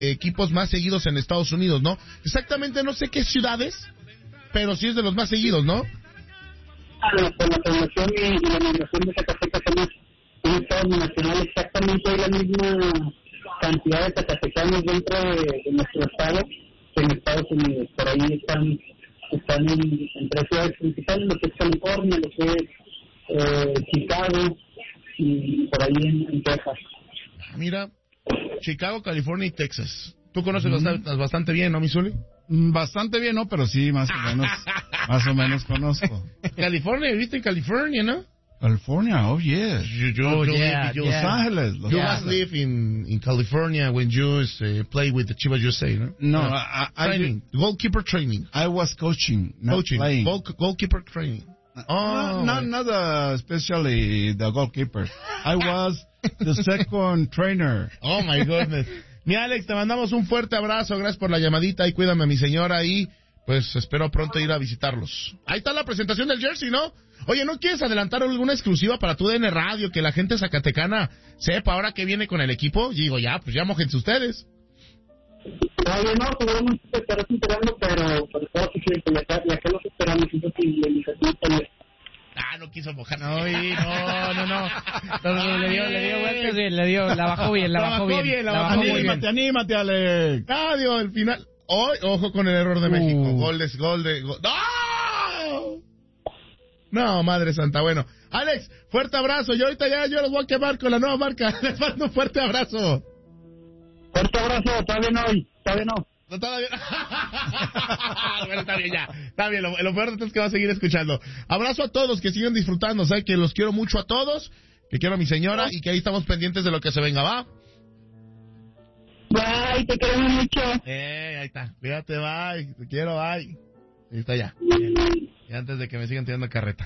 equipos más seguidos en Estados Unidos, ¿no? Exactamente no sé qué ciudades, pero sí es de los más seguidos, ¿no? Por la población y la migración de Zacatecas somos un estado nacional, exactamente hay la misma cantidad de zacatecanos dentro de nuestro estado que en Estados Unidos. Por ahí están en tres ciudades principales, lo que es California, lo que es Chicago y por ahí en Texas. Mira, Chicago, California y Texas. Tú conoces bastante bien, ¿no, Misuli? Bastante bien, ¿no? Pero sí, más o menos conozco. California, viviste en California, ¿no? California, oh yes. Los Ángeles. You must live in California when you play with the Chivas USA, ¿no? No, training, goalkeeper training. I was coaching, not playing. Goalkeeper training. Not especially the goalkeeper. I was the second trainer. Oh my goodness. Mi Alex, te mandamos un fuerte abrazo, gracias por la llamadita y cuídame a mi señora y pues espero pronto ir a visitarlos. Ahí está la presentación del jersey, ¿no? Oye, ¿no quieres adelantar alguna exclusiva para tu DN Radio que la gente zacatecana sepa ahora que viene con el equipo? Y digo, ya, pues ya mójense ustedes. Oye, no, seguramente te estarás enterando, pero todo su tiempo, ya que los esperamos, no quiso mojar. No, le dio vueltas bien, la bajó bien. Anímate, Alex. Adiós, el final. Hoy, ojo con el error de México. Gol. ¡No! No, madre santa. Bueno, Alex, fuerte abrazo. Yo ahorita yo los voy a quemar con la nueva marca. Les mando un fuerte abrazo. Fuerte abrazo, todavía no. No, todavía. Bueno, está bien, ya. Está bien, lo peor de todo es que va a seguir escuchando. Abrazo a todos, que sigan disfrutando. ¿Sabes? Que los quiero mucho a todos. Que quiero a mi señora y que ahí estamos pendientes de lo que se venga, ¿va? Bye, te quiero mucho. Ahí está. Fíjate, bye. Te quiero, bye. Ahí está ya. Y antes de que me sigan tirando carreta.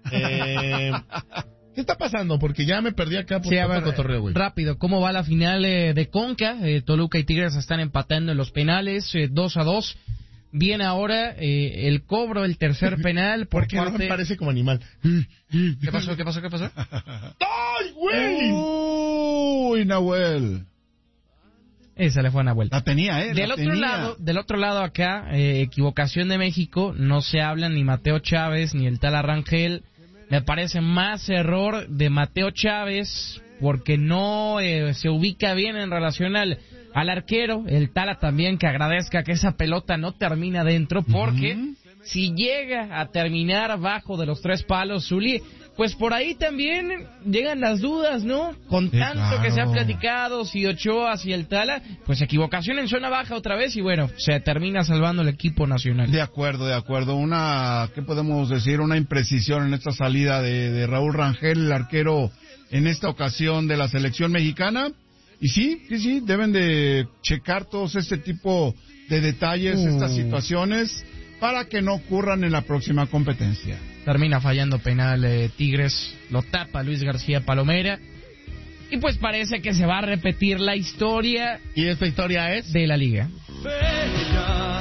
¿Qué está pasando? Porque ya me perdí acá por tanto cotorreo, güey. Rápido, ¿cómo va la final de Conca? Toluca y Tigres están empatando en los penales, 2-2. Viene ahora el cobro, el tercer penal. Porque no me parece como animal. ¿Qué pasó? ¡Ay, güey! ¡Uy, Nahuel! Esa le fue a Nahuel. La tenía, Del otro lado acá, equivocación de México, no se hablan ni Mateo Chávez ni el tal Arrangel. Me parece más error de Mateo Chávez porque no se ubica bien en relación al arquero. El Tala también que agradezca que esa pelota no termina dentro porque si llega a terminar bajo de los 3 palos, Zuli, pues por ahí también llegan las dudas, ¿no? Con tanto claro que se ha platicado, si Ochoa, si el Tala, pues equivocación en zona baja otra vez y bueno, se termina salvando el equipo nacional. De acuerdo. ¿Qué podemos decir? Una imprecisión en esta salida de Raúl Rangel, el arquero en esta ocasión de la selección mexicana. Y sí, deben de checar todos este tipo de detalles, estas situaciones, para que no ocurran en la próxima competencia. Termina fallando penal Tigres, lo tapa Luis García Palomera. Y pues parece que se va a repetir la historia. ¿Y esta historia es? De la liga. Bella,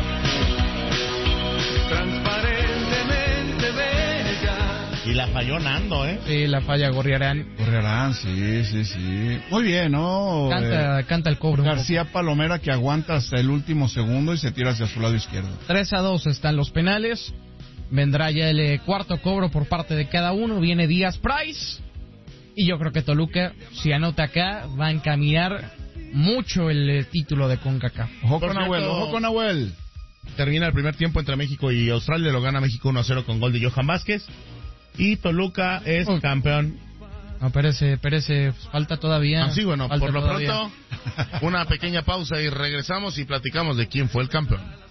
transparentemente bella. Y la falló Nando, ¿eh? Sí, la falla Gorriarán. Sí. Muy bien, ¿no? Canta el cobro. García Palomera que aguanta hasta el último segundo y se tira hacia su lado izquierdo. 3-2 están los penales. Vendrá ya el cuarto cobro por parte de cada uno. Viene Díaz Price. Y yo creo que Toluca, si anota acá, va a encaminar mucho el título de CONCACAF. Ojo con Nahuel. Termina el primer tiempo entre México y Australia. Lo gana México 1-0 con gol de Johan Vázquez. Y Toluca es campeón. No, Pérez, falta todavía. Sí, bueno, falta por lo todavía. pronto, una pequeña pausa y regresamos y platicamos de quién fue el campeón.